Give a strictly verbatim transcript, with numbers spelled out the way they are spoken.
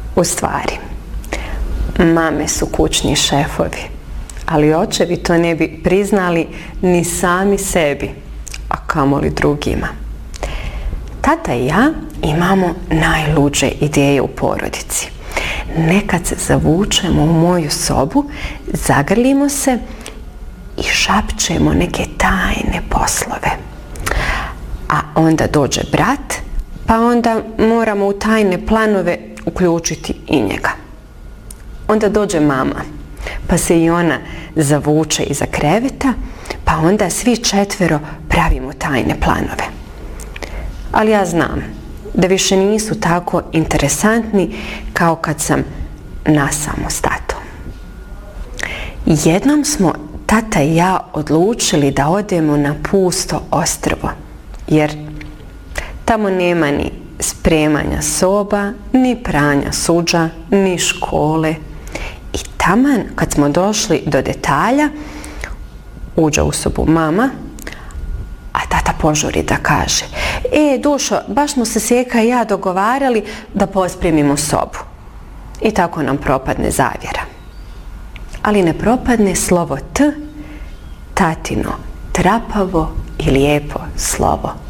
U stvari, mame su kućni šefovi, ali očevi to ne bi priznali ni sami sebi, a kamoli drugima. Tata i ja imamo najluđe ideje u porodici. Nekad se zavučemo u moju sobu, zagrlimo se i šapćemo neke tajne poslove. A onda dođe brat, pa onda moramo u tajne planove uključiti i njega. Onda dođe mama, pa se i ona zavuče iza kreveta, pa onda svi četvero pravimo tajne planove. Ali ja znam da više nisu tako interesantni kao kad sam nasamo s tatom. Jednom smo tata i ja odlučili da odemo na pusto ostrvo, jer tamo nema ni spremanja soba, ni pranja suđa, ni škole. I taman kad smo došli do detalja, uđe u sobu mama, a tata požuri da kaže: e, dušo, baš smo se Sjeka i ja dogovarali da pospremimo sobu. I tako nam propadne zavjera. Ali ne propadne slovo T, tatino trapavo i lijepo slovo